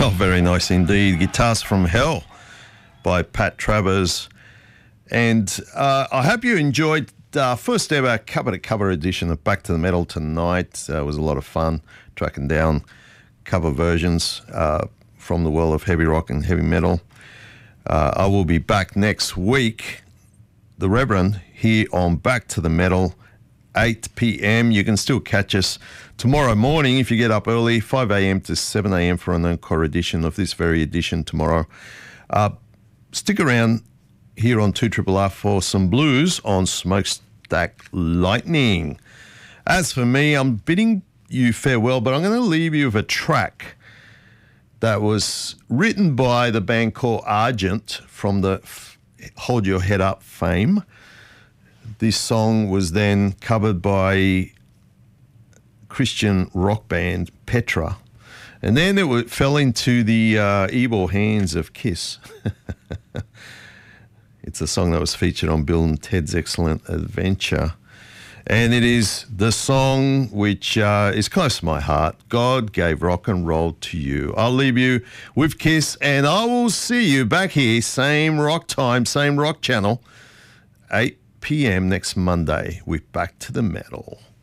Oh, very nice indeed. Guitars from Hell by Pat Travers. And I hope you enjoyed first ever cover-to-cover edition of Back to the Metal tonight. It was a lot of fun tracking down cover versions from the world of heavy rock and heavy metal. I will be back next week, the Reverend, here on Back to the Metal, 8 p.m. You can still catch us tomorrow morning if you get up early, 5 a.m. to 7 a.m. for an encore edition of this very edition tomorrow. Stick around here on 2RRR for some blues on Smokestack Lightning. As for me, I'm bidding you farewell, but I'm going to leave you with a track that was written by the band called Argent from the Hold Your Head Up fame. This song was then covered by Christian rock band Petra. And then it fell into the evil hands of Kiss. It's a song that was featured on Bill and Ted's Excellent Adventure. And it is the song which is close to my heart, God Gave Rock and Roll to You. I'll leave you with Kiss, and I will see you back here, same rock time, same rock channel, 8 p.m. next Monday with Back to the Metal.